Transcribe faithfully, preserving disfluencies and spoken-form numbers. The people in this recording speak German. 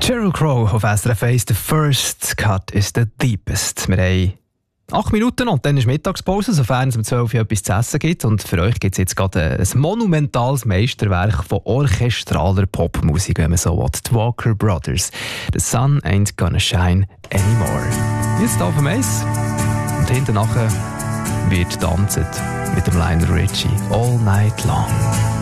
Sheryl Crow auf S R F eins. The first cut is the deepest. Wir haben acht Minuten und dann ist Mittagspause, sofern es um zwölf Uhr etwas zu essen gibt. Und für euch gibt es jetzt gerade ein monumentales Meisterwerk von orchestraler Popmusik, wenn man so will. Die Walker Brothers. The sun ain't gonna shine anymore. Jetzt auf dem Eis. Und hinten nachher wird tanzt mit dem Lionel Richie all night long.